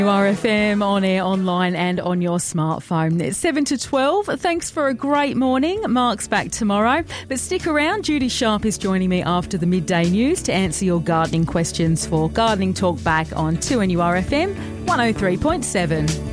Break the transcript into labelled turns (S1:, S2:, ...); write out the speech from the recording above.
S1: RFM on air, online and on your smartphone. It's 7 to 12. Thanks for a great morning. Mark's back tomorrow. But stick around. Judy Sharp is joining me after the midday news to answer your gardening questions for Gardening Talk back on 2NURFM 103.7.